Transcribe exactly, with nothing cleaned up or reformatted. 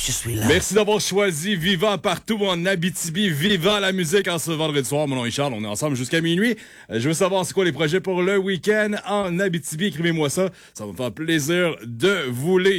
je suis là. Merci d'avoir choisi Vivant partout en Abitibi. Vivant la musique en ce vendredi soir. Mon nom est Charles, on est ensemble jusqu'à minuit. Euh, Je veux savoir c'est quoi les projets pour le week-end en Abitibi. Écrivez-moi ça, ça va me faire plaisir de vous lire.